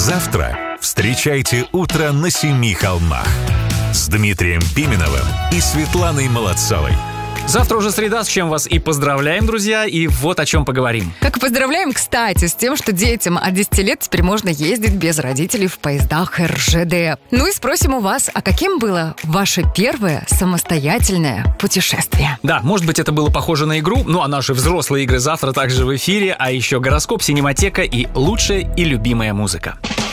Завтра встречайте утро на 7 холмах с Дмитрием Пименовым и Светланой Молодцовой. Завтра уже среда, с чем вас и поздравляем, друзья, и вот о чем поговорим. Как и поздравляем, кстати, с тем, что детям от 10 лет теперь можно ездить без родителей в поездах РЖД. Ну и спросим у вас, а каким было ваше первое самостоятельное путешествие? Да, может быть, это было похоже на игру, ну а наши взрослые игры завтра также в эфире, а еще гороскоп, синематека и лучшая и любимая музыка.